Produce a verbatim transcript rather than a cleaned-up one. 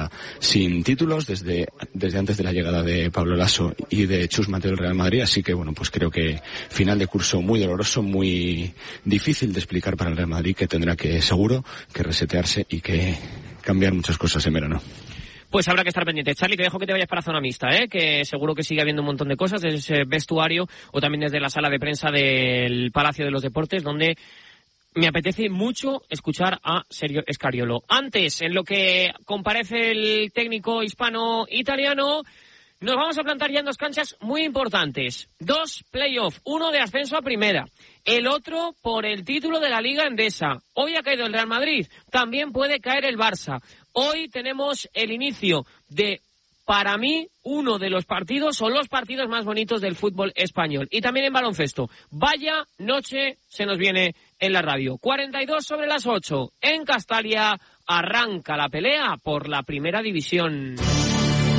lleva sin títulos desde, desde antes de la llegada de Pablo Lasso y de Chus Mateo del Real Madrid, así que bueno, pues creo que final de curso muy doloroso, muy difícil de explicar para el Real Madrid, que tendrá que seguro que resetearse y que cambiar muchas cosas en verano. Pues habrá que estar pendiente. Charlie, te dejo que te vayas para zona mixta, ¿eh? Que seguro que sigue habiendo un montón de cosas desde ese vestuario o también desde la sala de prensa del Palacio de los Deportes, donde me apetece mucho escuchar a Sergio Scariolo. Antes, en lo que comparece el técnico hispano-italiano, nos vamos a plantar ya en dos canchas muy importantes. Dos playoffs, uno de ascenso a primera, el otro por el título de la Liga Endesa. Hoy ha caído el Real Madrid, también puede caer el Barça. Hoy tenemos el inicio de, para mí, uno de los partidos o los partidos más bonitos del fútbol español. Y también en baloncesto. Vaya noche se nos viene en la radio. cuarenta y dos sobre las ocho. En Castalia arranca la pelea por la primera división.